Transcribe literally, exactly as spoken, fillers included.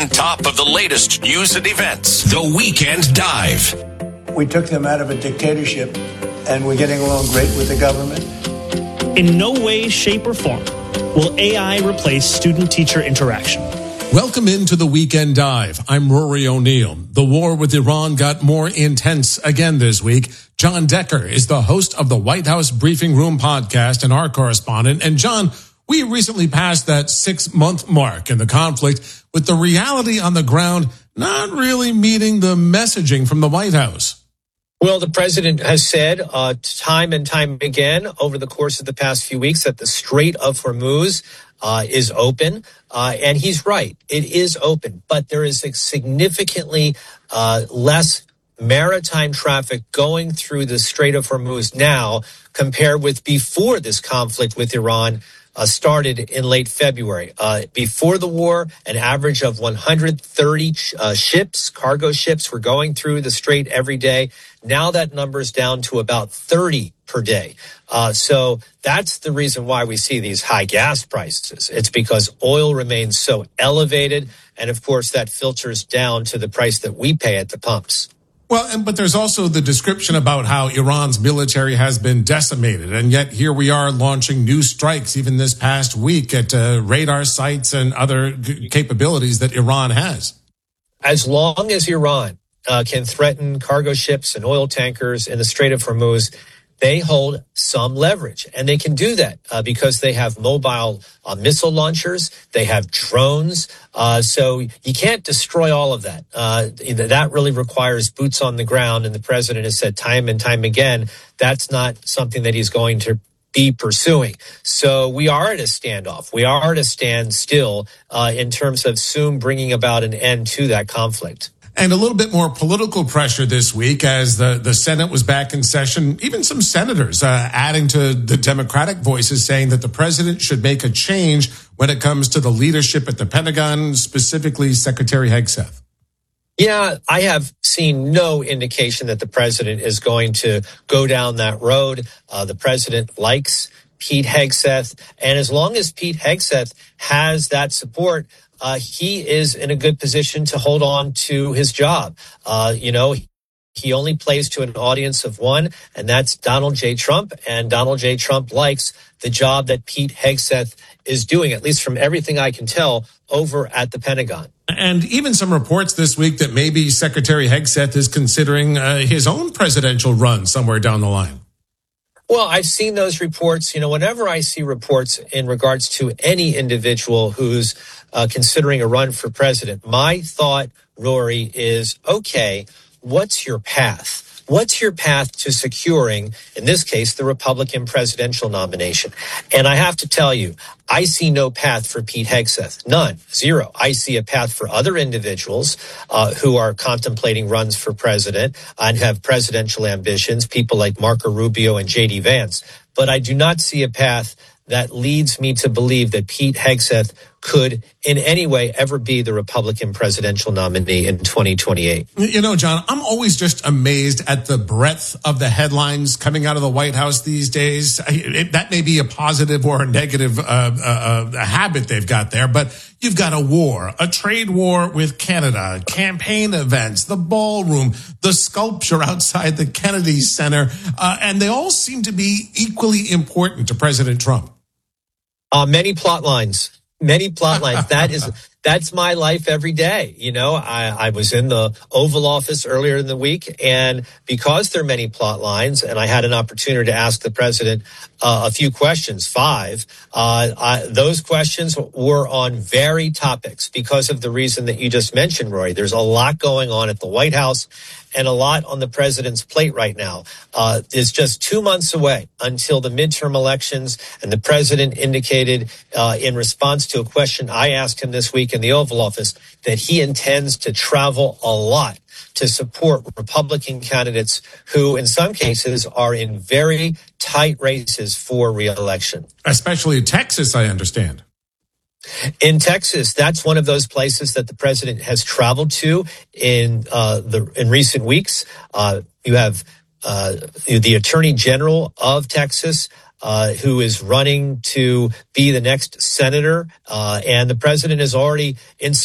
on top of the latest news and events. The Weekend Dive. We took them out of a dictatorship, and we're getting along great with the government. In no way, shape, or form will A I replace student-teacher interaction. Welcome into the Weekend Dive. I'm Rory O'Neill. The war with Iran got more intense again this week. John Decker is the host of the White House Briefing Room podcast and our correspondent. And John, we recently passed that six-month mark in the conflict, with the reality on the ground not really meeting the messaging from the White House. Well, the president has said uh, time and time again over the course of the past few weeks that the Strait of Hormuz uh, is open. Uh, and he's right. It is open. But there is a significantly uh, less maritime traffic going through the Strait of Hormuz now compared with before this conflict with Iran Uh, started in late February. Uh, before the war, an average of one hundred thirty uh, ships, cargo ships, were going through the strait every day. Now that number is down to about thirty per day. Uh, so that's the reason why we see these high gas prices. It's because oil remains so elevated. And of course, that filters down to the price that we pay at the pumps. Well, and, but there's also the description about how Iran's military has been decimated. And yet here we are launching new strikes even this past week at uh, radar sites and other g- capabilities that Iran has. As long as Iran uh, can threaten cargo ships and oil tankers in the Strait of Hormuz, they hold some leverage. And they can do that uh, because they have mobile uh, missile launchers. They have drones. Uh, so you can't destroy all of that. Uh, that really requires boots on the ground. And the president has said time and time again, that's not something that he's going to be pursuing. So we are at a standoff. We are at a standstill uh, in terms of soon bringing about an end to that conflict. And a little bit more political pressure this week as the, the Senate was back in session. Even some senators uh, adding to the Democratic voices saying that the president should make a change when it comes to the leadership at the Pentagon, specifically Secretary Hegseth. Yeah, I have seen no indication that the president is going to go down that road. Uh, the president likes Pete Hegseth. And as long as Pete Hegseth has that support, Uh, he is in a good position to hold on to his job. Uh, you know, he only plays to an audience of one, and that's Donald J. Trump. And Donald J. Trump likes the job that Pete Hegseth is doing, at least from everything I can tell, over at the Pentagon. And even some reports this week that maybe Secretary Hegseth is considering uh, his own presidential run somewhere down the line. Well, I've seen those reports. You know, whenever I see reports in regards to any individual who's uh, considering a run for president, my thought, Rory, is, okay, what's your path? What's your path to securing, in this case, the Republican presidential nomination? And I have to tell you, I see no path for Pete Hegseth. None. Zero. I see a path for other individuals uh, who are contemplating runs for president and have presidential ambitions, people like Marco Rubio and J D Vance. But I do not see a path that leads me to believe that Pete Hegseth could in any way ever be the Republican presidential nominee in twenty twenty-eight. You know, John, I'm always just amazed at the breadth of the headlines coming out of the White House these days. It, that may be a positive or a negative uh, uh, a habit they've got there, but you've got a war, a trade war with Canada, campaign events, the ballroom, the sculpture outside the Kennedy Center, uh, and they all seem to be equally important to President Trump. Uh, many plot lines. Many plot lines. That is, that's my life every day. You know, I, I was in the Oval Office earlier in the week, and because there are many plot lines, and I had an opportunity to ask the president uh, a few questions, five, uh, I, those questions were on varied topics because of the reason that you just mentioned, Roy. There's a lot going on at the White House and a lot on the president's plate right now. Uh, it's just two months away until the midterm elections, and the president indicated uh, in response to a question I asked him this week in the Oval Office that he intends to travel a lot to support Republican candidates who, in some cases, are in very tight races for re-election. Especially Texas, I understand. In Texas, that's one of those places that the president has traveled to in uh, the in recent weeks. Uh, you have uh, the Attorney General of Texas, uh, who is running to be the next senator, uh, and the president is already in.